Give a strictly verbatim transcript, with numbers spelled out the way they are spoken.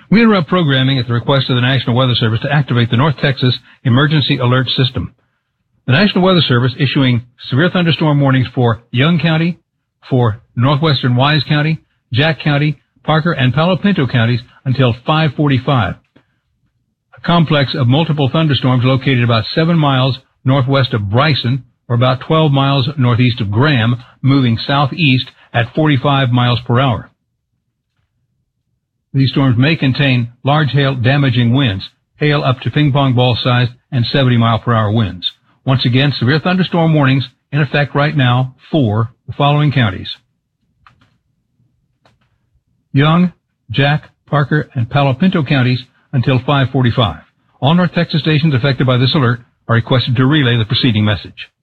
We interrupt programming at the request of the National Weather Service to activate the North Texas Emergency Alert System. The National Weather Service issuing severe thunderstorm warnings for Young County, for northwestern Wise County, Jack County, Parker, and Palo Pinto counties until five forty-five. A complex of multiple thunderstorms located about seven miles northwest of Bryson, or about twelve miles northeast of Graham, moving southeast at forty-five miles per hour. These storms may contain large hail damaging winds, hail up to ping pong ball size, and seventy mile per hour winds. Once again, severe thunderstorm warnings in effect right now for the following counties: Young, Jack, Parker, and Palo Pinto counties until five forty-five. All North Texas stations affected by this alert are requested to relay the preceding message.